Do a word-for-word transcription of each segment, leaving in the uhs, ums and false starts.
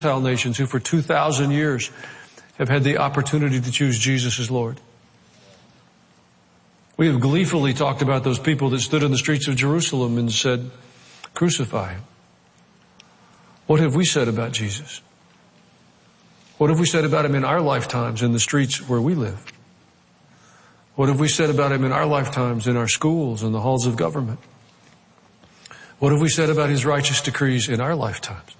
Gentile nations who for two thousand years have had the opportunity to choose Jesus as Lord. We have gleefully talked about those people that stood in the streets of Jerusalem and said, crucify him. What have we said about Jesus? What have we said about him in our lifetimes in the streets where we live? What have we said about him in our lifetimes in our schools and the halls of government? What have we said about his righteous decrees in our lifetimes?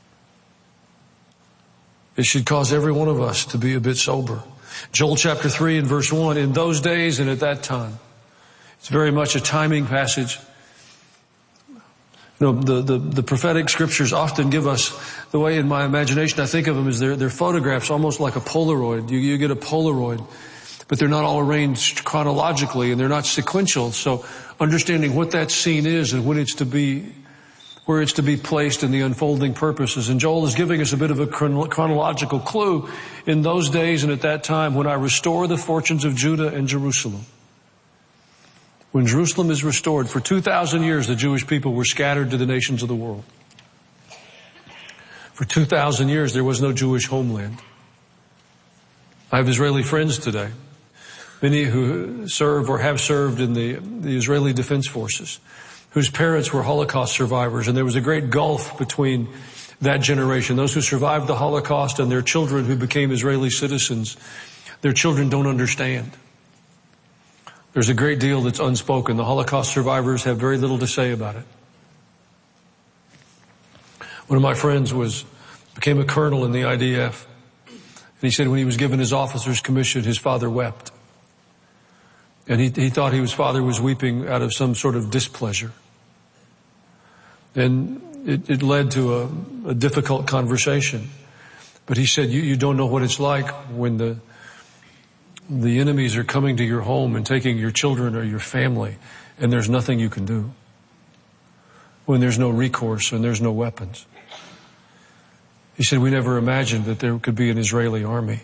It should cause every one of us to be a bit sober. Joel chapter three and verse one, in those days and at that time. It's very much a timing passage. You know, the, the, the prophetic scriptures often give us, the way in my imagination I think of them, is they're, they're photographs almost like a Polaroid. You, you get a Polaroid, but they're not all arranged chronologically and they're not sequential. So understanding what that scene is and when it's to be, where it's to be placed in the unfolding purposes. And Joel is giving us a bit of a chronological clue. In those days and at that time, when I restore the fortunes of Judah and Jerusalem. When Jerusalem is restored, for two thousand years the Jewish people were scattered to the nations of the world. For two thousand years there was no Jewish homeland. I have Israeli friends today, many who serve or have served in the, the Israeli Defense Forces, whose parents were Holocaust survivors, and there was a great gulf between that generation. Those who survived the Holocaust and their children who became Israeli citizens, their children don't understand. There's a great deal that's unspoken. The Holocaust survivors have very little to say about it. One of my friends was, became a colonel in the I D F. And he said when he was given his officer's commission, his father wept. And he, he thought his father was weeping out of some sort of displeasure. And it, it led to a, a difficult conversation. But he said, you, you don't know what it's like when the the enemies are coming to your home and taking your children or your family, and there's nothing you can do. When there's no recourse and there's no weapons. He said, we never imagined that there could be an Israeli army.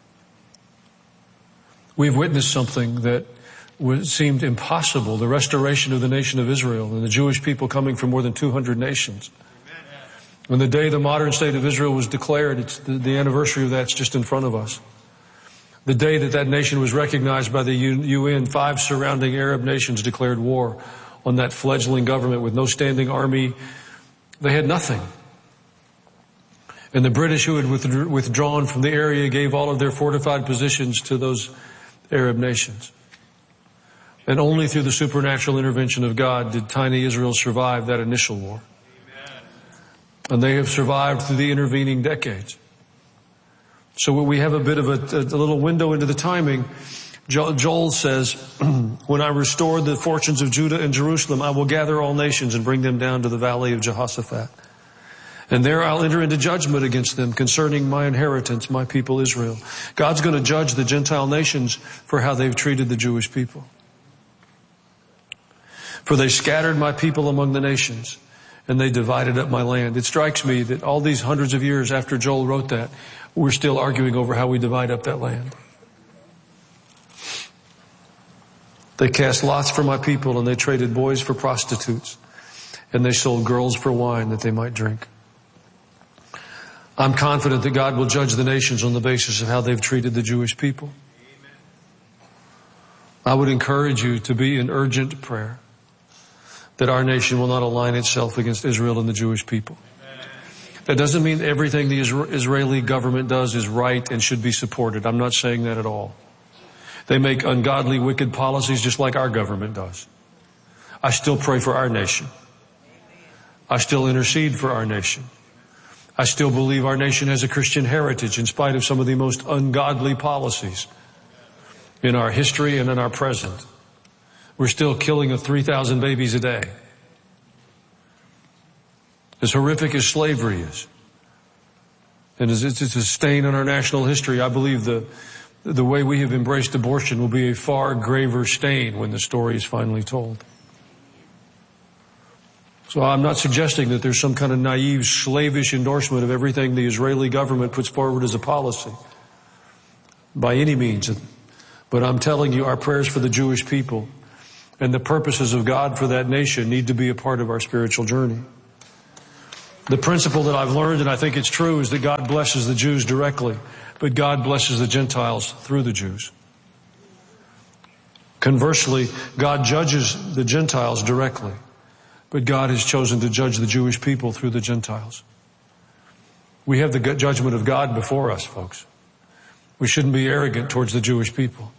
We've witnessed something that was, seemed impossible, the restoration of the nation of Israel and the Jewish people coming from more than two hundred nations. When the day the modern state of Israel was declared, it's the, the anniversary of that's just in front of us. The day that that nation was recognized by the U N, five surrounding Arab nations declared war on that fledgling government with no standing army. They had nothing. And the British, who had withdrawn from the area, gave all of their fortified positions to those Arab nations. And only through the supernatural intervention of God did tiny Israel survive that initial war. Amen. And they have survived through the intervening decades. So we have a bit of a, a little window into the timing. Joel says, when I restore the fortunes of Judah and Jerusalem, I will gather all nations and bring them down to the valley of Jehoshaphat. And there I'll enter into judgment against them concerning my inheritance, my people Israel. God's going to judge the Gentile nations for how they've treated the Jewish people. For they scattered my people among the nations, and they divided up my land. It strikes me that all these hundreds of years after Joel wrote that, we're still arguing over how we divide up that land. They cast lots for my people, and they traded boys for prostitutes, and they sold girls for wine that they might drink. I'm confident that God will judge the nations on the basis of how they've treated the Jewish people. I would encourage you to be in urgent prayer that our nation will not align itself against Israel and the Jewish people. That doesn't mean everything the Israeli government does is right and should be supported. I'm not saying that at all. They make ungodly, wicked policies just like our government does. I still pray for our nation. I still intercede for our nation. I still believe our nation has a Christian heritage in spite of some of the most ungodly policies in our history and in our present. We're still killing three thousand babies a day. As horrific as slavery is, and as it's a stain on our national history, I believe the the way we have embraced abortion will be a far graver stain when the story is finally told. So I'm not suggesting that there's some kind of naive, slavish endorsement of everything the Israeli government puts forward as a policy, by any means. But I'm telling you, our prayers for the Jewish people and the purposes of God for that nation need to be a part of our spiritual journey. The principle that I've learned, and I think it's true, is that God blesses the Jews directly, but God blesses the Gentiles through the Jews. Conversely, God judges the Gentiles directly, but God has chosen to judge the Jewish people through the Gentiles. We have the judgment of God before us, folks. We shouldn't be arrogant towards the Jewish people.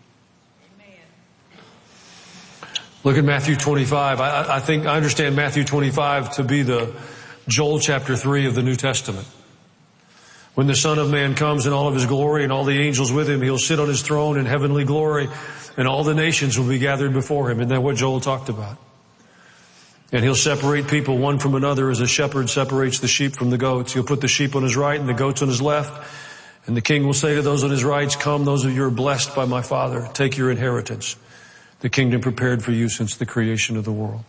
Look at Matthew twenty-five. I, I think I understand Matthew twenty-five to be the Joel chapter three of the New Testament. When the Son of Man comes in all of his glory and all the angels with him, he'll sit on his throne in heavenly glory and all the nations will be gathered before him. Isn't that what Joel talked about? And he'll separate people one from another as a shepherd separates the sheep from the goats. He'll put the sheep on his right and the goats on his left. And the king will say to those on his right, come, those of you who are blessed by my Father, take your inheritance, the kingdom prepared for you since the creation of the world.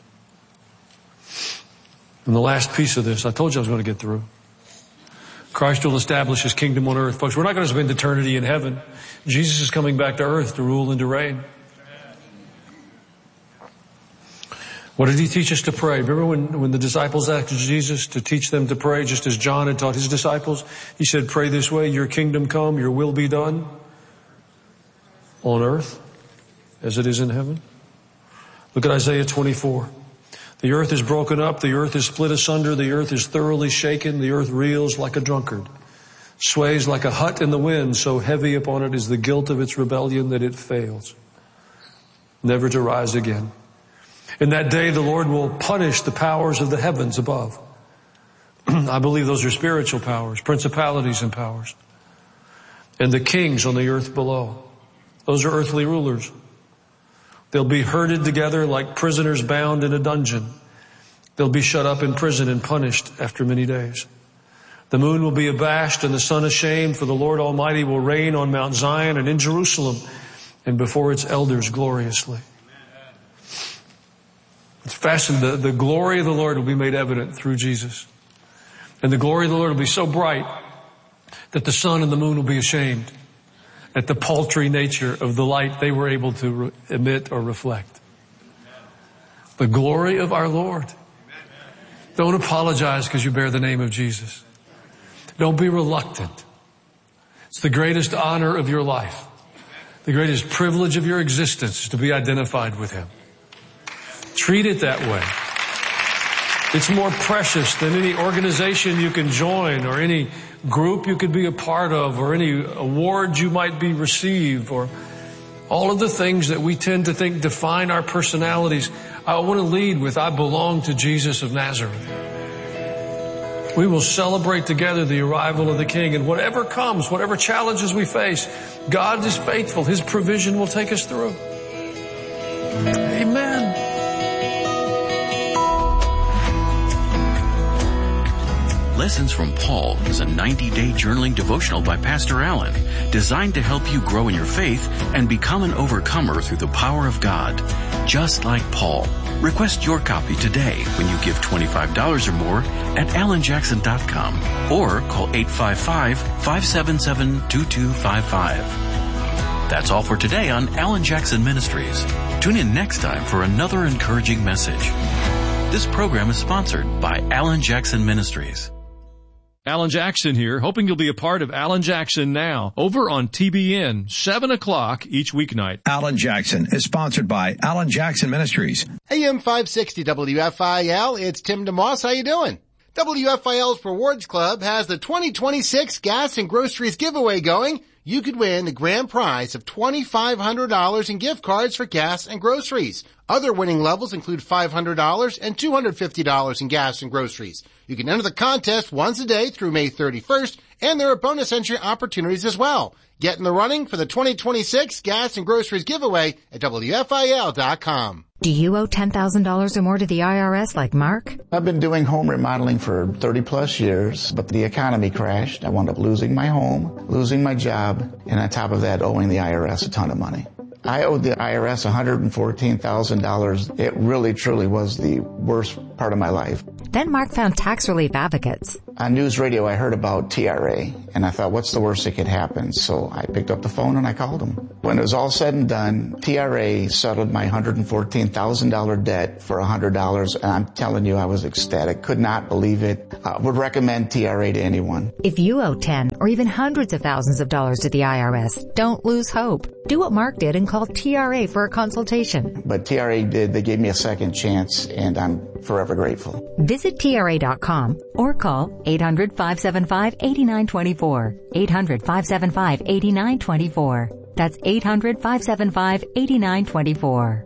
And the last piece of this, I told you I was going to get through. Christ will establish his kingdom on earth. Folks, we're not going to spend eternity in heaven. Jesus is coming back to earth to rule and to reign. What did he teach us to pray? Remember when, when the disciples asked Jesus to teach them to pray, just as John had taught his disciples? He said, pray this way, your kingdom come, your will be done on earth as it is in heaven. Look at Isaiah twenty-four. The earth is broken up, the earth is split asunder, the earth is thoroughly shaken, the earth reels like a drunkard, sways like a hut in the wind, so heavy upon it is the guilt of its rebellion that it fails, never to rise again. In that day the Lord will punish the powers of the heavens above. I believe those are spiritual powers, principalities and powers. And the kings on the earth below. Those are earthly rulers. They'll be herded together like prisoners bound in a dungeon. They'll be shut up in prison and punished after many days. The moon will be abashed and the sun ashamed, for the Lord Almighty will reign on Mount Zion and in Jerusalem and before its elders gloriously. It's fascinating. The, the glory of the Lord will be made evident through Jesus. And the glory of the Lord will be so bright that the sun and the moon will be ashamed at the paltry nature of the light they were able to re- emit or reflect. The glory of our Lord. Don't apologize because you bear the name of Jesus. Don't be reluctant. It's the greatest honor of your life. The greatest privilege of your existence is to be identified with him. Treat it that way. It's more precious than any organization you can join or any group you could be a part of or any award you might be receive or all of the things that we tend to think define our personalities. I want to lead with, I belong to Jesus of Nazareth. We will celebrate together the arrival of the King, and whatever comes, whatever challenges we face, God is faithful. His provision will take us through. Amen. Lessons from Paul is a ninety-day journaling devotional by Pastor Allen, designed to help you grow in your faith and become an overcomer through the power of God, just like Paul. Request your copy today when you give twenty-five dollars or more at alan jackson dot com or call eight five five, five seven seven, two two five five. That's all for today on Alan Jackson Ministries. Tune in next time for another encouraging message. This program is sponsored by Alan Jackson Ministries. Alan Jackson here, hoping you'll be a part of Alan Jackson Now, over on T B N, seven o'clock each weeknight. Alan Jackson is sponsored by Alan Jackson Ministries. A M five sixty W F I L, it's Tim DeMoss. How you doing? W F I L's Rewards Club has the twenty twenty-six Gas and Groceries giveaway going. You could win the grand prize of twenty-five hundred dollars in gift cards for gas and groceries. Other winning levels include five hundred dollars and two hundred fifty dollars in gas and groceries. You can enter the contest once a day through May thirty-first, and there are bonus entry opportunities as well. Get in the running for the twenty twenty-six Gas and Groceries giveaway at W F I L dot com. Do you owe ten thousand dollars or more to the I R S like Mark? I've been doing home remodeling for thirty plus years, but the economy crashed. I wound up losing my home, losing my job, and on top of that, owing the I R S a ton of money. I owed the I R S one hundred fourteen thousand dollars. It really, truly was the worst part of my life. Then Mark found Tax Relief Advocates. On news radio, I heard about T R A, and I thought, what's the worst that could happen? So I picked up the phone and I called them. When it was all said and done, T R A settled my one hundred fourteen thousand dollars debt for one hundred dollars, and I'm telling you, I was ecstatic. Could not believe it. I would recommend T R A to anyone. If you owe ten or even hundreds of thousands of dollars to the I R S, don't lose hope. Do what Mark did and call T R A for a consultation. But T R A did. They gave me a second chance, and I'm forever grateful. Visit T R A dot com or call eight hundred, five seven five, eight nine two four. eight hundred, five seven five, eight nine two four. That's eight hundred, five seven five, eight nine two four.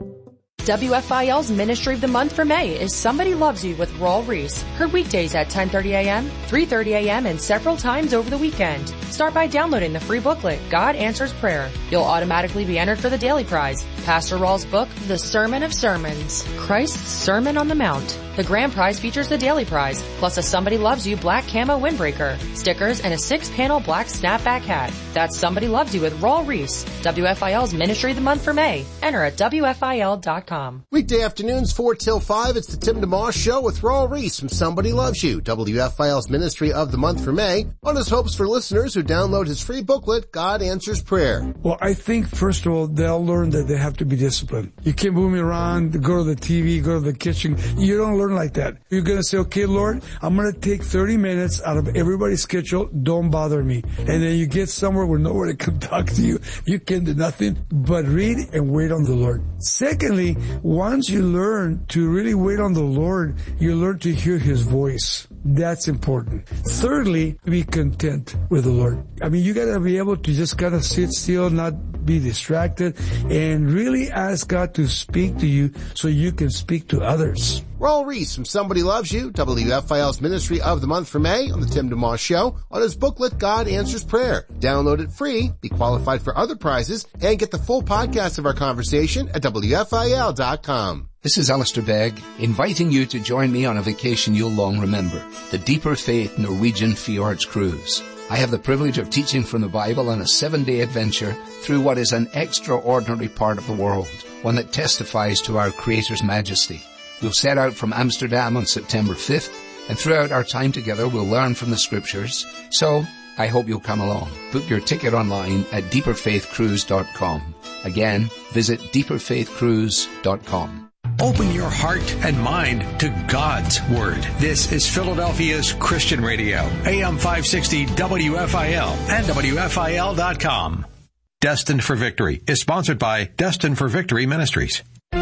W F I L's Ministry of the Month for May is Somebody Loves You with Raul Reese. Her weekdays at ten thirty a.m., three thirty a.m., and several times over the weekend. Start by downloading the free booklet, God Answers Prayer. You'll automatically be entered for the daily prize, Pastor Raul's book, The Sermon of Sermons, Christ's Sermon on the Mount. The grand prize features the daily prize, plus a Somebody Loves You black camo windbreaker, stickers, and a six-panel black snapback hat. That's Somebody Loves You with Raul Reese. W F I L's Ministry of the Month for May. Enter at W F I L dot com. Weekday afternoons, four till five, it's the Tim DeMoss Show with Raul Reese from Somebody Loves You, W F I L's Ministry of the Month for May, on his hopes for listeners who download his free booklet, God Answers Prayer. Well, I think, first of all, they'll learn that they have to be disciplined. You can't move me around, go to the T V, go to the kitchen. You don't learn like that. You're going to say, okay, Lord, I'm going to take thirty minutes out of everybody's schedule. Don't bother me. And then you get somewhere where nobody can talk to you. You can do nothing but read and wait on the Lord. Secondly, once you learn to really wait on the Lord, you learn to hear His voice. That's important. Thirdly, be content with the Lord. I mean, you got to be able to just kind of sit still, not be distracted, and really ask God to speak to you so you can speak to others. Raul Reese from Somebody Loves You, W F I L's Ministry of the Month for May, on the Tim DeMoss Show, on his booklet, God Answers Prayer. Download it free, be qualified for other prizes, and get the full podcast of our conversation at W F I L dot com. This is Alistair Begg, inviting you to join me on a vacation you'll long remember, the Deeper Faith Norwegian Fjords Cruise. I have the privilege of teaching from the Bible on a seven-day adventure through what is an extraordinary part of the world, one that testifies to our Creator's majesty. We'll set out from Amsterdam on September fifth, and throughout our time together we'll learn from the Scriptures. So, I hope you'll come along. Book your ticket online at deeper faith cruise dot com. Again, visit deeper faith cruise dot com. Open your heart and mind to God's Word. This is Philadelphia's Christian Radio, A M five sixty W F I L and W F I L dot com. Destined for Victory is sponsored by Destined for Victory Ministries.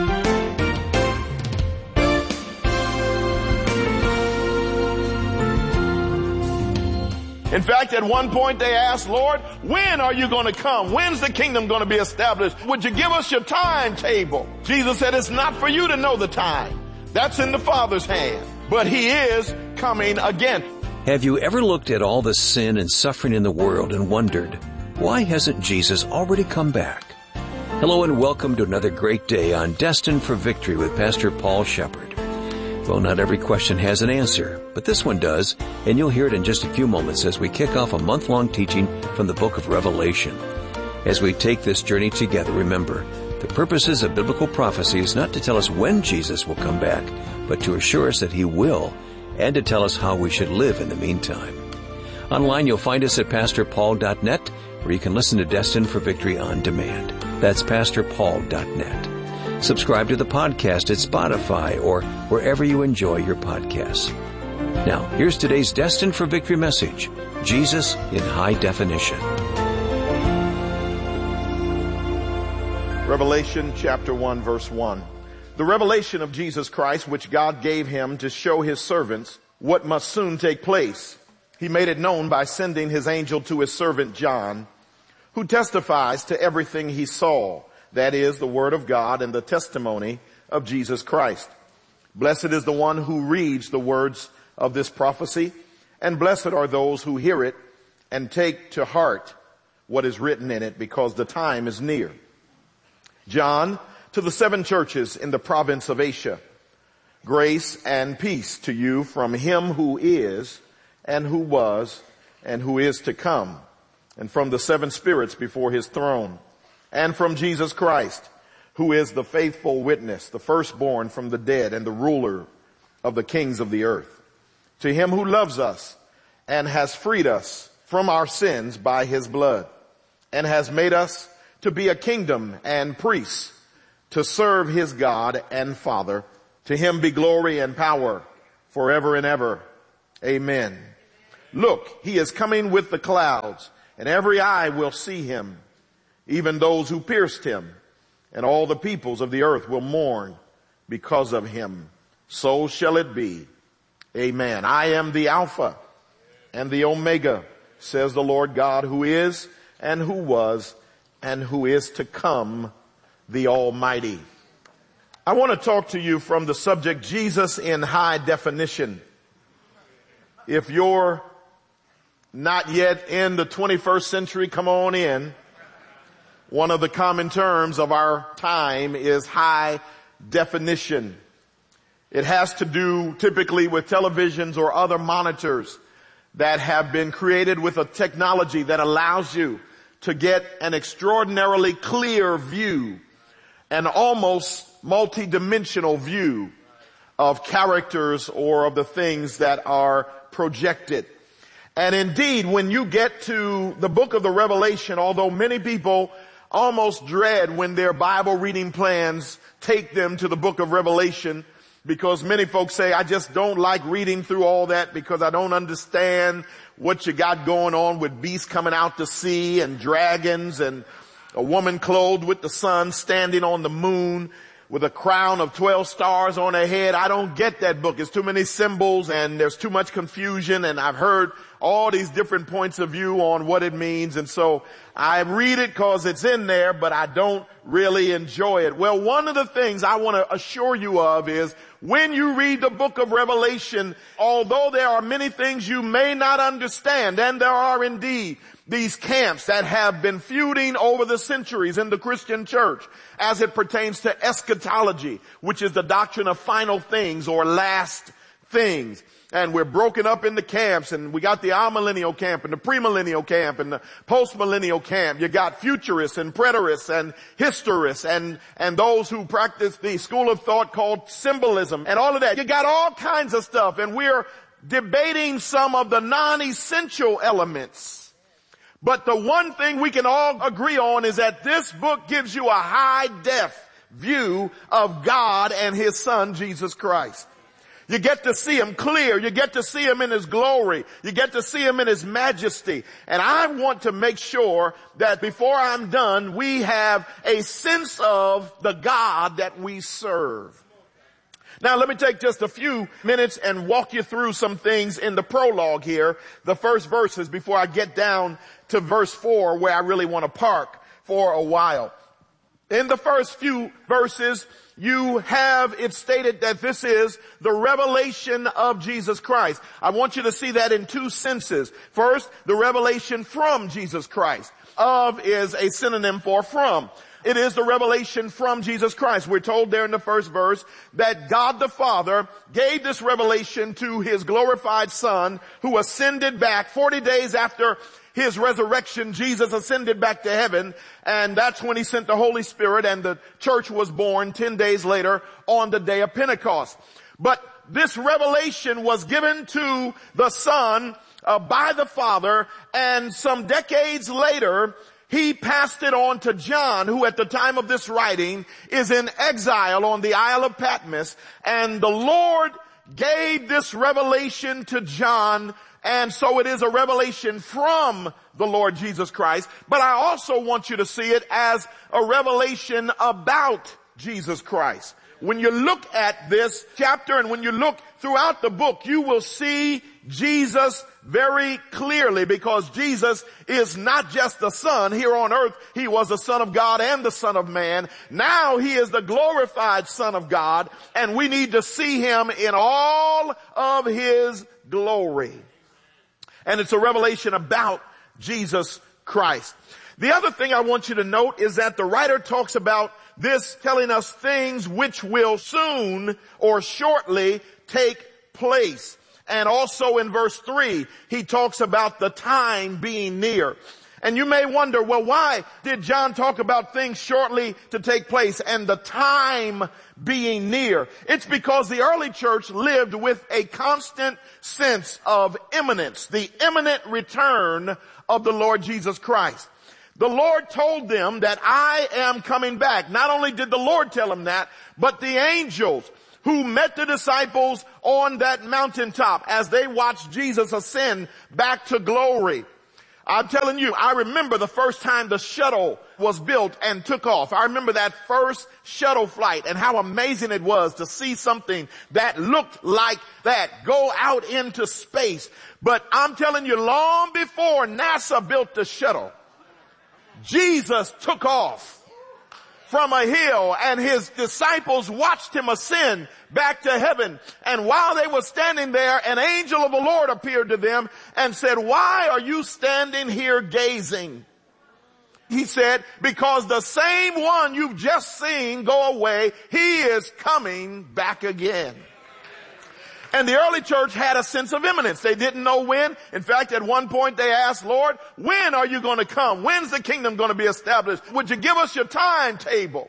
In fact, at one point they asked, Lord, when are you going to come? When's the kingdom going to be established? Would you give us your timetable? Jesus said, it's not for you to know the time. That's in the Father's hand. But He is coming again. Have you ever looked at all the sin and suffering in the world and wondered, why hasn't Jesus already come back? Hello and welcome to another great day on Destined for Victory with Pastor Paul Shepherd. Well, not every question has an answer, but this one does, and you'll hear it in just a few moments as we kick off a month-long teaching from the book of Revelation. As we take this journey together, remember, the purposes of biblical prophecy is not to tell us when Jesus will come back, but to assure us that He will, and to tell us how we should live in the meantime. Online, you'll find us at pastor paul dot net, where you can listen to Destined for Victory on demand. That's pastor paul dot net. Subscribe to the podcast at Spotify or wherever you enjoy your podcasts. Now, here's today's Destined for Victory message, Jesus in High Definition. Revelation chapter one, verse one. The revelation of Jesus Christ, which God gave Him to show His servants what must soon take place. He made it known by sending His angel to His servant John, who testifies to everything he saw. That is the word of God and the testimony of Jesus Christ. Blessed is the one who reads the words of this prophecy, and blessed are those who hear it and take to heart what is written in it, because the time is near. John, to the seven churches in the province of Asia, grace and peace to you from Him who is, and who was, and who is to come, and from the seven spirits before His throne, and from Jesus Christ, who is the faithful witness, the firstborn from the dead, and the ruler of the kings of the earth. To Him who loves us and has freed us from our sins by his blood, and has made us to be a kingdom and priests to serve his God and Father. To him be glory and power forever and ever. Amen. Look, he is coming with the clouds, and every eye will see him, even those who pierced him, and all the peoples of the earth will mourn because of him. So shall it be. Amen. I am the Alpha and the Omega, says the Lord God, who is and who was and who is to come, the Almighty. I want to talk to you from the subject Jesus in high definition. If you're not yet in the twenty-first century, come on in. One of the common terms of our time is high definition. It has to do typically with televisions or other monitors that have been created with a technology that allows you to get an extraordinarily clear view, an almost multi-dimensional view of characters or of the things that are projected. And indeed, when you get to the book of the Revelation, although many people almost dread when their Bible reading plans take them to the book of Revelation, because many folks say, I just don't like reading through all that because I don't understand what you got going on with beasts coming out to sea and dragons and a woman clothed with the sun standing on the moon with a crown of twelve stars on her head. I don't get that book. It's too many symbols and there's too much confusion, and I've heard all these different points of view on what it means, and so I read it because it's in there, but I don't really enjoy it. Well, one of the things I want to assure you of is when you read the book of Revelation, although there are many things you may not understand, and there are indeed these camps that have been feuding over the centuries in the Christian church as it pertains to eschatology, which is the doctrine of final things or last things. And we're broken up into camps, and we got the amillennial camp and the premillennial camp and the postmillennial camp. You got futurists and preterists and historists and, and those who practice the school of thought called symbolism and all of that. You got all kinds of stuff, and we're debating some of the non-essential elements. But the one thing we can all agree on is that this book gives you a high-def view of God and his son, Jesus Christ. You get to see him clear. You get to see him in his glory. You get to see him in his majesty. And I want to make sure that before I'm done, we have a sense of the God that we serve. Now, let me take just a few minutes and walk you through some things in the prologue here, the first verses, before I get down to verse four, where I really want to park for a while. In the first few verses, you have it stated that this is the revelation of Jesus Christ. I want you to see that in two senses. First, the revelation from Jesus Christ. Of is a synonym for from. It is the revelation from Jesus Christ. We're told there in the first verse that God the Father gave this revelation to his glorified Son, who ascended back forty days after his resurrection. Jesus ascended back to heaven, and that's when he sent the Holy Spirit, and the church was born ten days later on the day of Pentecost. But this revelation was given to the Son uh, by the Father, and some decades later, he passed it on to John, who at the time of this writing is in exile on the Isle of Patmos, and the Lord gave this revelation to John. And so it is a revelation from the Lord Jesus Christ. But I also want you to see it as a revelation about Jesus Christ. When you look at this chapter and when you look throughout the book, you will see Jesus very clearly, because Jesus is not just the Son. Here on earth, he was the Son of God and the Son of Man. Now he is the glorified Son of God, and we need to see him in all of his glory. And it's a revelation about Jesus Christ. The other thing I want you to note is that the writer talks about this telling us things which will soon or shortly take place. And also in verse three, he talks about the time being near. And you may wonder, well, why did John talk about things shortly to take place and the time being near? It's because the early church lived with a constant sense of imminence, the imminent return of the Lord Jesus Christ. The Lord told them that I am coming back. Not only did the Lord tell them that, but the angels who met the disciples on that mountaintop as they watched Jesus ascend back to glory. I'm telling you, I remember the first time the shuttle was built and took off. I remember that first shuttle flight and how amazing it was to see something that looked like that go out into space. But I'm telling you, long before NASA built the shuttle, Jesus took off from a hill and his disciples watched him ascend back to heaven. And while they were standing there, an angel of the Lord appeared to them and said, why are you standing here gazing? He said, because the same one you've just seen go away, he is coming back again. And the early church had a sense of imminence. They didn't know when. In fact, at one point they asked, Lord, when are you going to come? When's the kingdom going to be established? Would you give us your timetable?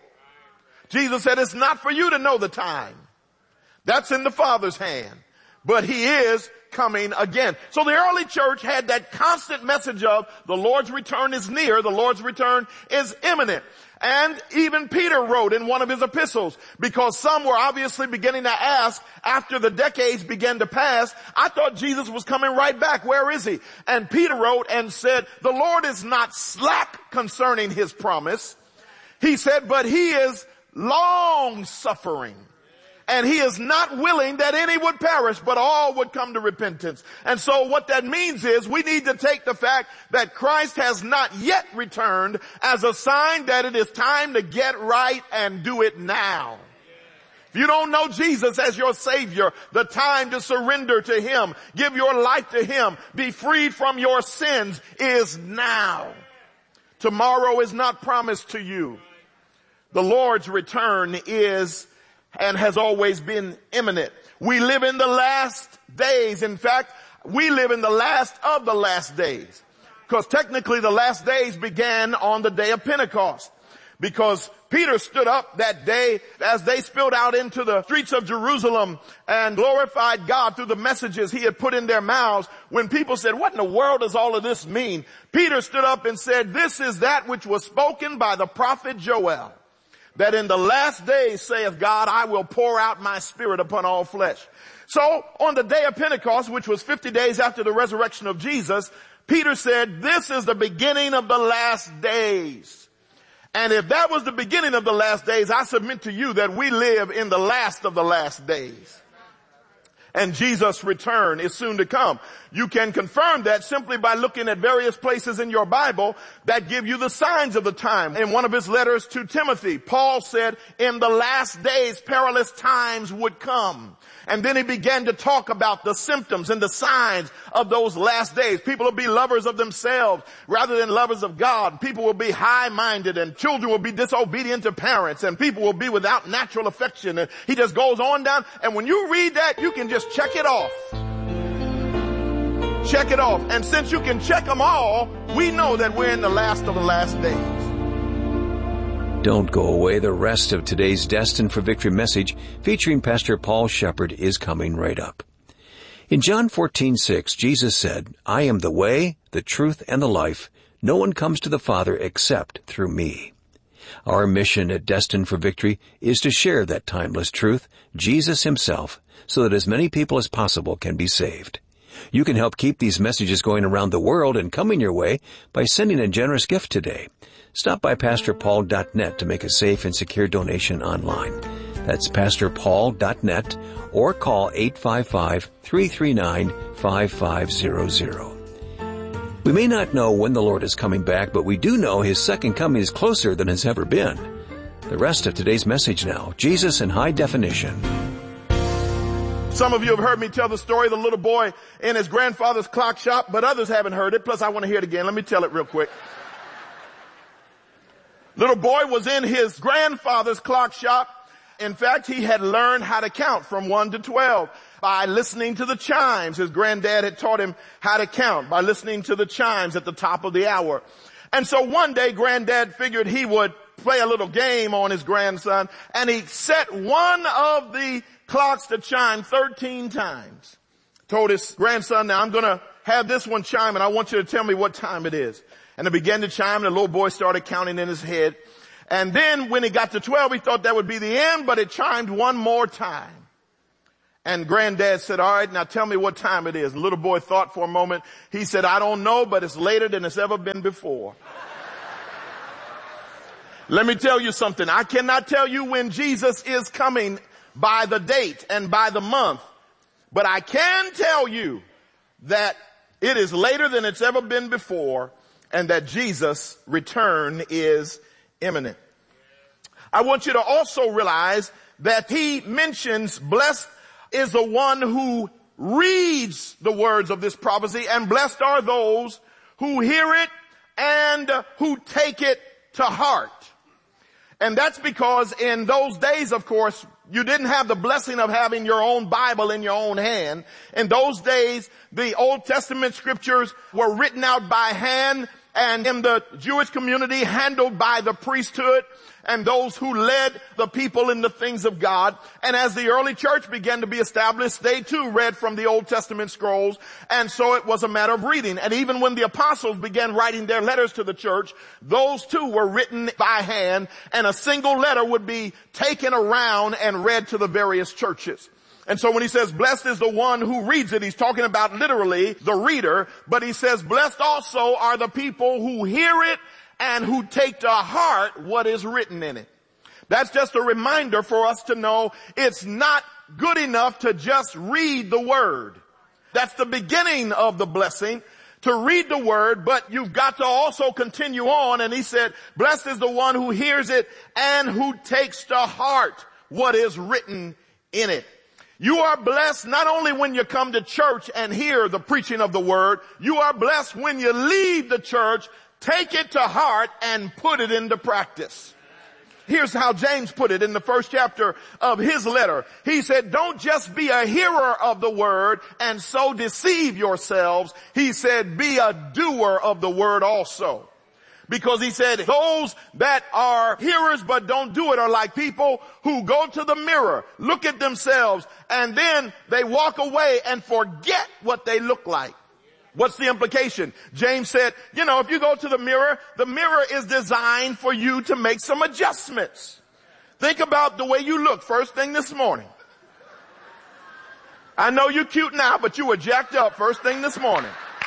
Jesus said, it's not for you to know the time. That's in the Father's hand. But he is coming again. So the early church had that constant message of the Lord's return is near, the Lord's return is imminent. And even Peter wrote in one of his epistles, because some were obviously beginning to ask after the decades began to pass, I thought Jesus was coming right back. Where is he? And Peter wrote and said, the Lord is not slack concerning his promise. He said, but he is long suffering. And he is not willing that any would perish, but all would come to repentance. And so what that means is we need to take the fact that Christ has not yet returned as a sign that it is time to get right and do it now. If you don't know Jesus as your Savior, the time to surrender to him, give your life to him, be freed from your sins is now. Tomorrow is not promised to you. The Lord's return is and has always been imminent. We live in the last days. In fact, we live in the last of the last days. Because technically the last days began on the day of Pentecost. Because Peter stood up that day as they spilled out into the streets of Jerusalem and glorified God through the messages he had put in their mouths. When people said, what in the world does all of this mean? Peter stood up and said, this is that which was spoken by the prophet Joel. That in the last days, saith God, I will pour out my spirit upon all flesh. So on the day of Pentecost, which was fifty days after the resurrection of Jesus, Peter said, this is the beginning of the last days. And if that was the beginning of the last days, I submit to you that we live in the last of the last days. And Jesus' return is soon to come. You can confirm that simply by looking at various places in your Bible that give you the signs of the time. In one of his letters to Timothy, Paul said, in the last days, perilous times would come. And then he began to talk about the symptoms and the signs of those last days. People will be lovers of themselves rather than lovers of God. People will be high-minded and children will be disobedient to parents and people will be without natural affection. And he just goes on down. And when you read that, you can just check it off. Check it off. And since you can check them all, we know that we're in the last of the last days. Don't go away. The rest of today's Destined for Victory message featuring Pastor Paul Shepherd is coming right up. In John fourteen six, Jesus said, I am the way, the truth, and the life. No one comes to the Father except through me. Our mission at Destined for Victory is to share that timeless truth, Jesus himself, so that as many people as possible can be saved. You can help keep these messages going around the world and coming your way by sending a generous gift today. Stop by pastor paul dot net to make a safe and secure donation online. That's pastor paul dot net or call eight five five, three three nine, five five zero zero. We may not know when the Lord is coming back, but we do know his second coming is closer than has ever been. The rest of today's message now, Jesus in High Definition. Some of you have heard me tell the story of the little boy in his grandfather's clock shop, but others haven't heard it. Plus, I want to hear it again. Let me tell it real quick. Little boy was in his grandfather's clock shop In fact, he had learned how to count from one to twelve by listening to the chimes. His granddad had taught him how to count by listening to the chimes at the top of the hour. And so one day granddad figured he would play a little game on his grandson, and he set one of the clocks to chime thirteen times. Told his grandson, now I'm going to have this one chime, and I want you to tell me what time it is. And it began to chime, and the little boy started counting in his head. And then when he got to twelve, he thought that would be the end, but it chimed one more time. And granddad said, all right, now tell me what time it is. The little boy thought for a moment. He said, I don't know, but it's later than it's ever been before. Let me tell you something. I cannot tell you when Jesus is coming by the date and by the month, but I can tell you that it is later than it's ever been before, and that Jesus' return is imminent. I want you to also realize that he mentions blessed is the one who reads the words of this prophecy, and blessed are those who hear it and who take it to heart. And that's because in those days, of course, you didn't have the blessing of having your own Bible in your own hand. In those days, the Old Testament scriptures were written out by hand, and in the Jewish community handled by the priesthood and those who led the people in the things of God. And as the early church began to be established, they too read from the Old Testament scrolls, and so it was a matter of reading. And even when the apostles began writing their letters to the church, those too were written by hand, and a single letter would be taken around and read to the various churches. And so when he says blessed is the one who reads it, he's talking about literally the reader, but he says blessed also are the people who hear it and who take to heart what is written in it. That's just a reminder for us to know it's not good enough to just read the word. That's the beginning of the blessing, to read the word, but you've got to also continue on. And he said, blessed is the one who hears it and who takes to heart what is written in it. You are blessed not only when you come to church and hear the preaching of the word, you are blessed when you leave the church, take it to heart, and put it into practice. Here's how James put it in the first chapter of his letter. He said, don't just be a hearer of the word and so deceive yourselves. He said, be a doer of the word also. Because he said, those that are hearers but don't do it are like people who go to the mirror, look at themselves, and then they walk away and forget what they look like. What's the implication? James said, you know, if you go to the mirror, the mirror is designed for you to make some adjustments. Think about the way you look first thing this morning. I know you're cute now, but you were jacked up first thing this morning.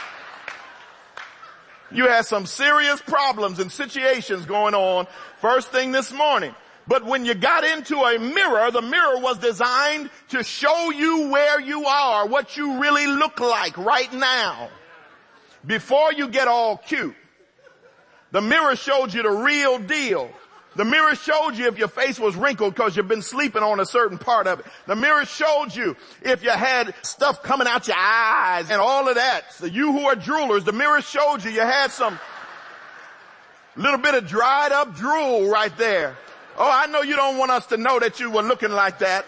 You had some serious problems and situations going on first thing this morning. But when you got into a mirror, the mirror was designed to show you where you are, what you really look like right now. Before you get all cute. The mirror showed you the real deal. The mirror showed you if your face was wrinkled because you've been sleeping on a certain part of it. The mirror showed you if you had stuff coming out your eyes and all of that. So you who are droolers, the mirror showed you you had some little bit of dried up drool right there. Oh, I know you don't want us to know that you were looking like that.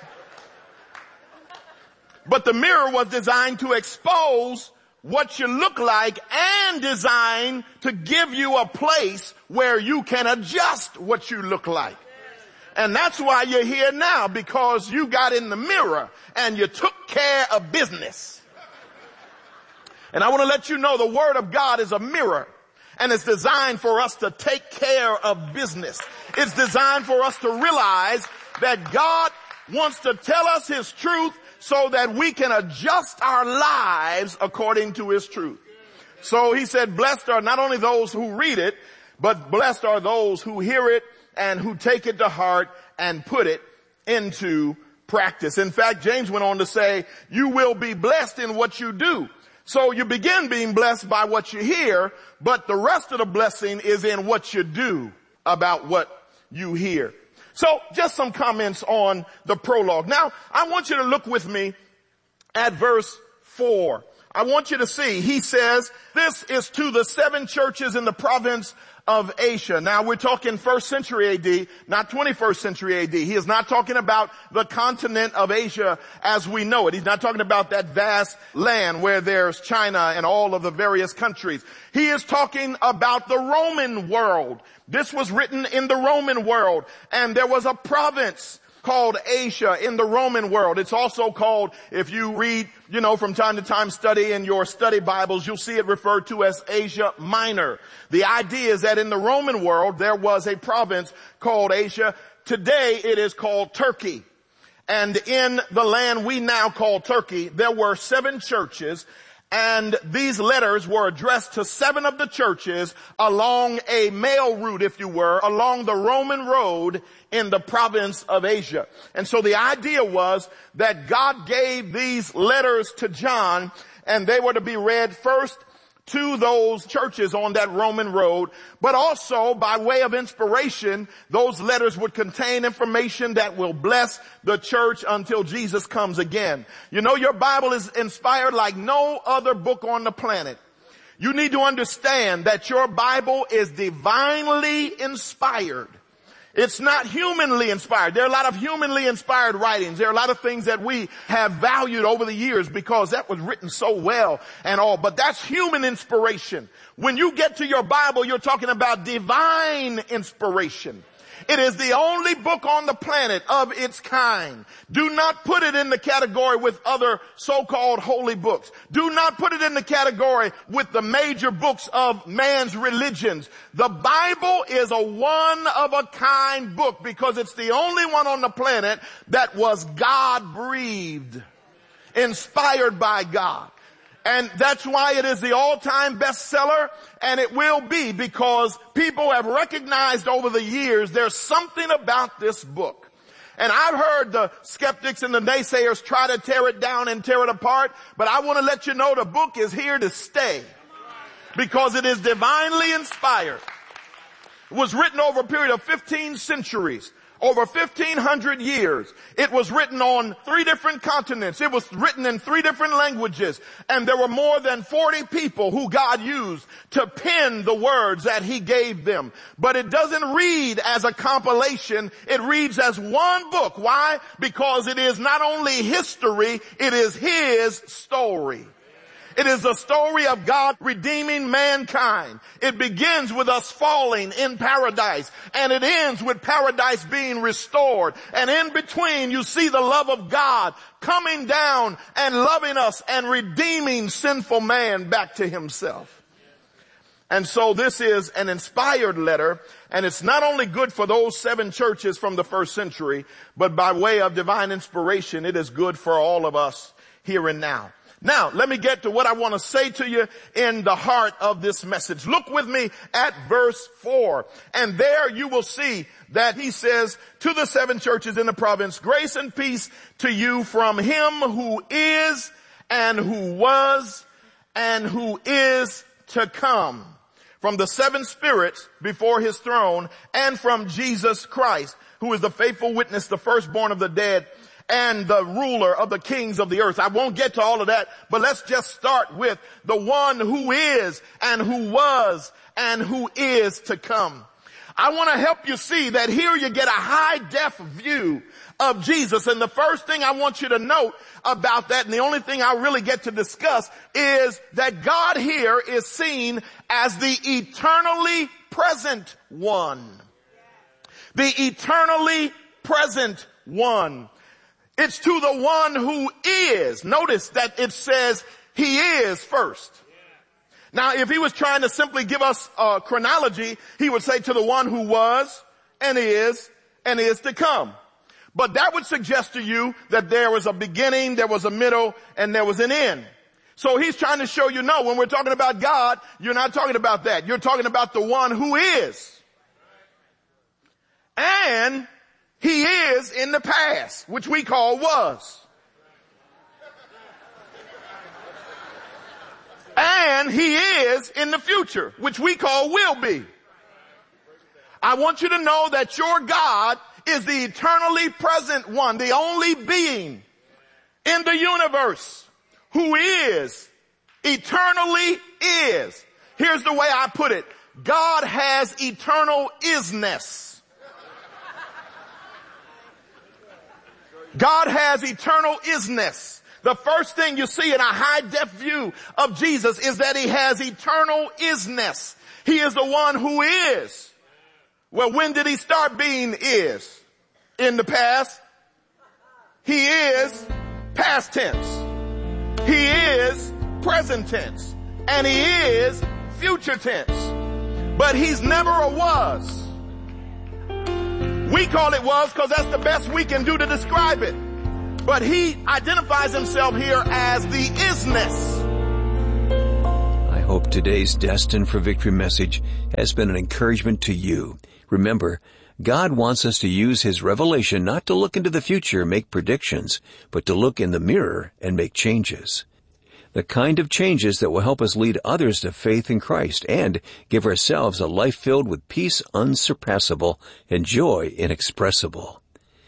But the mirror was designed to expose what you look like and designed to give you a place where you can adjust what you look like. And that's why you're here now, because you got in the mirror and you took care of business. And I want to let you know the Word of God is a mirror, and it's designed for us to take care of business. It's designed for us to realize that God wants to tell us His truth so that we can adjust our lives according to His truth. So he said, blessed are not only those who read it, but blessed are those who hear it and who take it to heart and put it into practice. In fact, James went on to say, you will be blessed in what you do. So you begin being blessed by what you hear, but the rest of the blessing is in what you do about what you hear. So just some comments on the prologue. Now, I want you to look with me at verse four I want you to see, he says, this is to the seven churches in the province of Asia. Now we're talking first century A D, not twenty-first century A D. He is not talking about the continent of Asia as we know it. He's not talking about that vast land where there's China and all of the various countries. He is talking about the Roman world. This was written in the Roman world, and there was a province called Asia in the Roman world. It's also called, if you read, you know, from time to time study in your study Bibles, you'll see it referred to as Asia Minor. The idea is that in the Roman world, there was a province called Asia. Today, it is called Turkey. And in the land we now call Turkey, there were seven churches, and these letters were addressed to seven of the churches along a mail route, if you were, along the Roman road in the province of Asia. And so the idea was that God gave these letters to John, and they were to be read first to those churches on that Roman road, but also by way of inspiration, those letters would contain information that will bless the church until Jesus comes again. You know, your Bible is inspired like no other book on the planet. You need to understand that your Bible is divinely inspired. It's not humanly inspired. There are a lot of humanly inspired writings. There are a lot of things that we have valued over the years because that was written so well and all. But that's human inspiration. When you get to your Bible, you're talking about divine inspiration. It is the only book on the planet of its kind. Do not put it in the category with other so-called holy books. Do not put it in the category with the major books of man's religions. The Bible is a one-of-a-kind book because it's the only one on the planet that was God-breathed, inspired by God. And that's why it is the all-time bestseller, and it will be because people have recognized over the years there's something about this book. And I've heard the skeptics and the naysayers try to tear it down and tear it apart, but I want to let you know the book is here to stay because it is divinely inspired. It was written over a period of fifteen centuries. Over fifteen hundred years. It was written on three different continents. It was written in three different languages. And there were more than forty people who God used to pen the words that He gave them. But it doesn't read as a compilation. It reads as one book. Why? Because it is not only history, it is His story. It is the story of God redeeming mankind. It begins with us falling in paradise, and it ends with paradise being restored. And in between, you see the love of God coming down and loving us and redeeming sinful man back to Himself. And so this is an inspired letter, and it's not only good for those seven churches from the first century, but by way of divine inspiration, it is good for all of us here and now. Now, let me get to what I want to say to you in the heart of this message. Look with me at verse four. And there you will see that he says to the seven churches in the province, grace and peace to you from Him who is and who was and who is to come, from the seven spirits before His throne, and from Jesus Christ, who is the faithful witness, the firstborn of the dead, and the ruler of the kings of the earth. I won't get to all of that, but let's just start with the one who is and who was and who is to come. I want to help you see that here you get a high def view of Jesus. And the first thing I want you to note about that, and the only thing I really get to discuss, is that God here is seen as the eternally present one. The eternally present one. It's to the one who is. Notice that it says He is first. Now, if He was trying to simply give us a chronology, He would say to the one who was and is and is to come. But that would suggest to you that there was a beginning, there was a middle, and there was an end. So He's trying to show you, no, when we're talking about God, you're not talking about that. You're talking about the one who is. And He is in the past, which we call was. And He is in the future, which we call will be. I want you to know that your God is the eternally present one, the only being in the universe who is Eternally is. Here's the way I put it. God has eternal isness. God has eternal isness. The first thing you see in a high-def view of Jesus is that he has eternal isness. He is the one who is. Well, when did he start being is? In the past. He is past tense. He is present tense. And he is future tense. But he's never a was. We call it was because that's the best we can do to describe it. But he identifies himself here as the isness. I hope today's Destined for Victory message has been an encouragement to you. Remember, God wants us to use his revelation not to look into the future and make predictions, but to look in the mirror and make changes. The kind of changes that will help us lead others to faith in Christ and give ourselves a life filled with peace unsurpassable and joy inexpressible.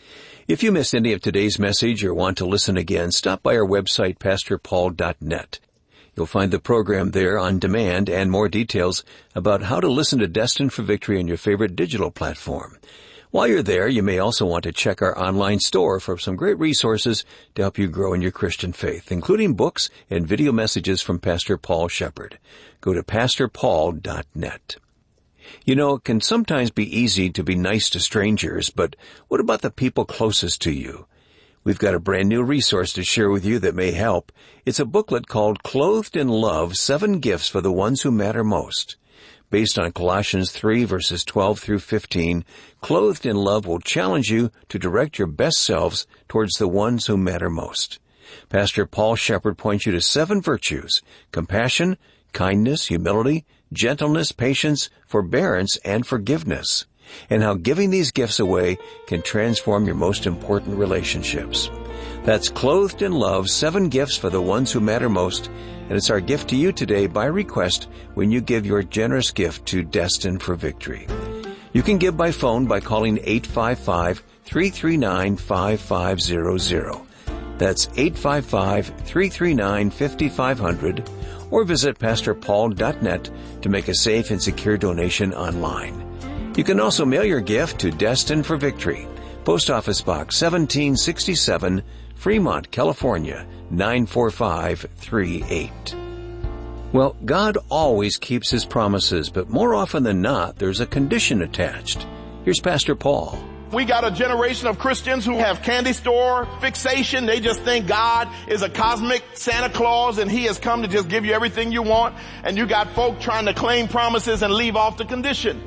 If you missed any of today's message or want to listen again, stop by our website, pastor paul dot net. You'll find the program there on demand and more details about how to listen to Destined for Victory on your favorite digital platform. While you're there, you may also want to check our online store for some great resources to help you grow in your Christian faith, including books and video messages from Pastor Paul Shepherd. Go to pastor paul dot net. You know, it can sometimes be easy to be nice to strangers, but what about the people closest to you? We've got a brand new resource to share with you that may help. It's a booklet called Clothed in Love, Seven Gifts for the Ones Who Matter Most. Based on Colossians three verses twelve through fifteen, Clothed in Love will challenge you to direct your best selves towards the ones who matter most. Pastor Paul Shepherd points you to seven virtues: compassion, kindness, humility, gentleness, patience, forbearance, and forgiveness, and how giving these gifts away can transform your most important relationships. That's Clothed in Love, Seven Gifts for the Ones Who Matter Most, and it's our gift to you today by request when you give your generous gift to Destined for Victory. You can give by phone by calling eight five five, three three nine, five five zero zero. That's eight five five, three three nine, five five zero zero, or visit pastor paul dot net to make a safe and secure donation online. You can also mail your gift to Destined for Victory, Post Office Box seventeen sixty-seven, Fremont, California, nine four five three eight. Well, God always keeps his promises, but more often than not, there's a condition attached. Here's Pastor Paul. We got a generation of Christians who have candy store fixation. They just think God is a cosmic Santa Claus and he has come to just give you everything you want. And you got folk trying to claim promises and leave off the condition.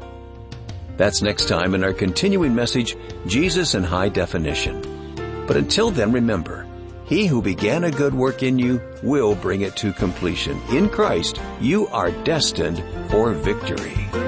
That's next time in our continuing message, Jesus in High Definition. But until then, remember, he who began a good work in you will bring it to completion. In Christ, you are destined for victory.